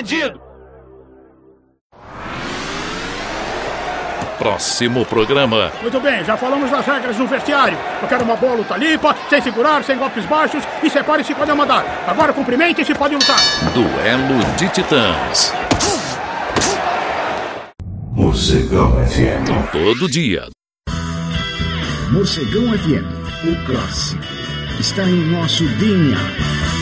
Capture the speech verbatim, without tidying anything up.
bandido! Próximo programa. Muito bem, já falamos das regras no vestiário. Eu quero uma boa luta limpa, sem segurar, sem golpes baixos e separe-se pode mandar. Agora cumprimente-se pode lutar. Duelo de Titãs. Morcegão F M. Todo dia. Morcegão F M, o clássico, está em nosso D N A.